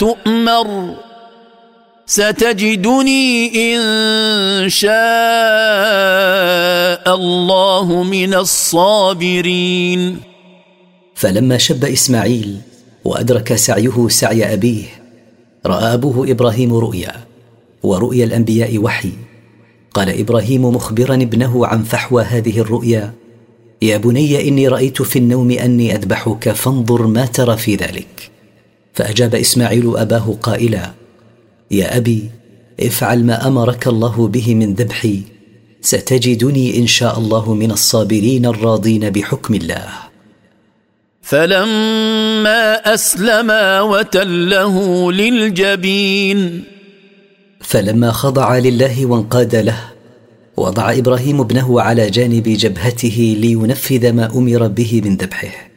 تؤمر ستجدني إن شاء الله من الصابرين. فلما شب إسماعيل وأدرك سعيه سعي أبيه، رأى أبوه إبراهيم رؤيا، ورؤيا الأنبياء وحي. قال إبراهيم مخبرا ابنه عن فحوى هذه الرؤيا: يا بني إني رأيت في النوم أني أذبحك فانظر ما ترى في ذلك. فأجاب إسماعيل أباه قائلا: يا أبي افعل ما أمرك الله به من ذبحي، ستجدني إن شاء الله من الصابرين الراضين بحكم الله. فلما أسلما وتله للجبين، فلما خضع لله وانقاد له، وضع إبراهيم ابنه على جانب جبهته لينفذ ما أمر به من ذبحه.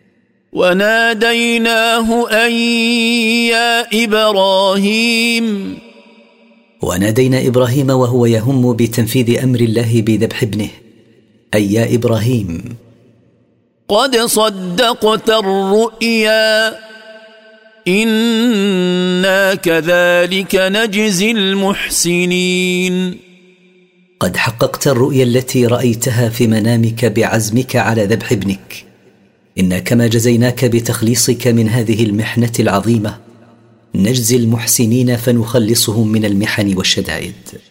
وناديناه أن يا إبراهيم، ونادينا إبراهيم وهو يهم بتنفيذ أمر الله بذبح ابنه: أي يا إبراهيم، قد صدقت الرؤيا إنا كذلك نجزي المحسنين. قد حققت الرؤيا التي رأيتها في منامك بعزمك على ذبح ابنك، إنا كما جزيناك بتخليصك من هذه المحنة العظيمة نجزي المحسنين فنخلصهم من المحن والشدائد.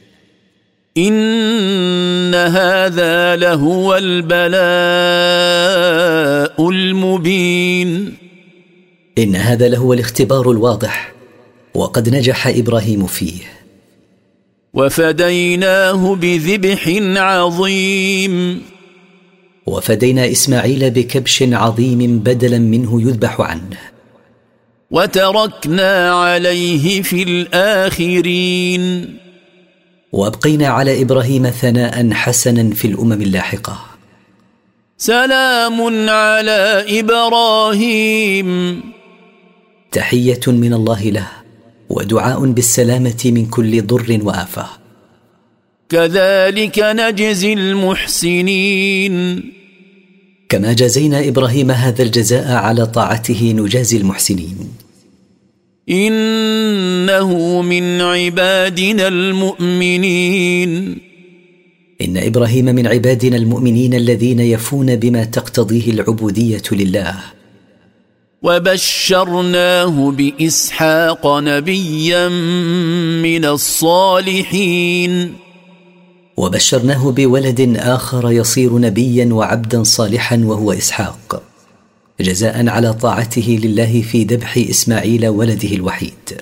إن هذا لهو البلاء المبين. إن هذا لهو الاختبار الواضح، وقد نجح إبراهيم فيه. وفديناه بذبح عظيم، وفدينا إسماعيل بكبش عظيم بدلا منه يذبح عنه. وتركنا عليه في الآخرين، وأبقينا على إبراهيم ثناء حسنا في الأمم اللاحقة. سلام على إبراهيم، تحية من الله له، ودعاء بالسلامة من كل ضر وآفة. كذلك نجزي المحسنين، كما جزينا إبراهيم هذا الجزاء على طاعته نجازي المحسنين. إنه من عبادنا المؤمنين. إن إبراهيم من عبادنا المؤمنين الذين يفون بما تقتضيه العبودية لله. وبشرناه بإسحاق نبيا من الصالحين. وبشرناه بولد آخر يصير نبيا وعبدا صالحا وهو إسحاق، جزاء على طاعته لله في ذبح إسماعيل ولده الوحيد.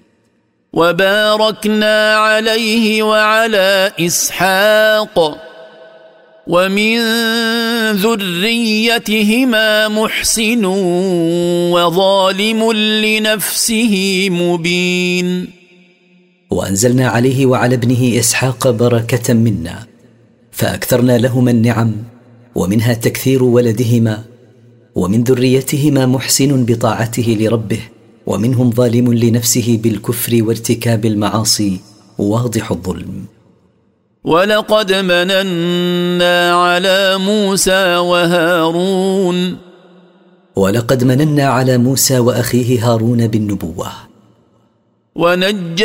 وباركنا عليه وعلى إسحاق ومن ذريتهما محسن وظالم لنفسه مبين. وأنزلنا عليه وعلى ابنه إسحاق بركة منا، فأكثرنا لهما النعم، ومنها تكثير ولدهما، ومن ذريتهما محسن بطاعته لربه، ومنهم ظالم لنفسه بالكفر وارتكاب المعاصي واضح الظلم. ولقد مننا على موسى وهارون. ولقد مننا على موسى وأخيه هارون بالنبوة.